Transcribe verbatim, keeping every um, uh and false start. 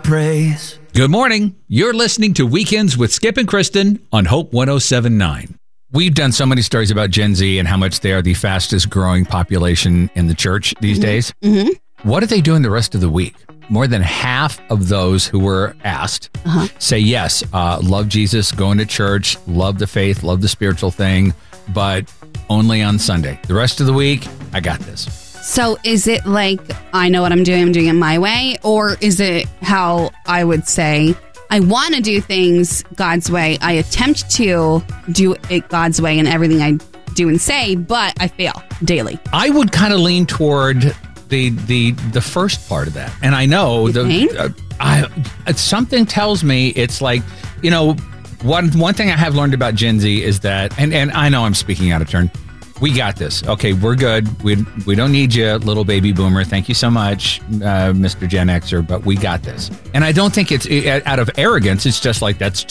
praise. Good morning. You're listening to Weekends with Skip and Kristen on Hope one oh seven point nine. We've done so many stories about Gen Z and how much they are the fastest growing population in the church these mm-hmm. days. Mm-hmm. What are they doing the rest of the week? More than half of those who were asked uh-huh. say yes, uh, love Jesus, going to church, love the faith, love the spiritual thing, but only on Sunday. The rest of the week, I got this. So is it like, I know what I'm doing, I'm doing it my way? Or is it how I would say, I want to do things God's way. I attempt to do it God's way in everything I do and say, but I fail daily. I would kind of lean toward the the the first part of that. And I know You the think? uh, I something tells me it's like, you know, one one thing I have learned about Gen Z is that, and, and I know I'm speaking out of turn, we got this. Okay, we're good. We we don't need you, little baby boomer. Thank you so much, uh, Mister Gen Xer, but we got this. And I don't think it's it, out of arrogance. It's just like, that's